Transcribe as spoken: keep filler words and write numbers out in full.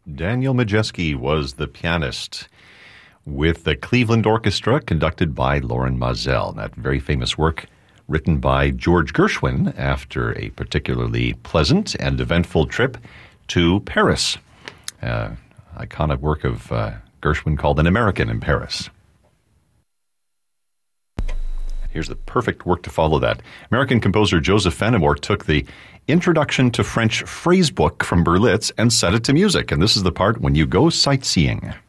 Daniel Majeski was the pianist with the Cleveland Orchestra, conducted by Lorin Maazel. That very famous work written by George Gershwin after a particularly pleasant and eventful trip to Paris. Uh, iconic work of uh, Gershwin called An American in Paris. Here's the perfect work to follow that. American composer Joseph Fenimore took the Introduction to French phrase book from Berlitz and set it to music. And this is the part when you go sightseeing.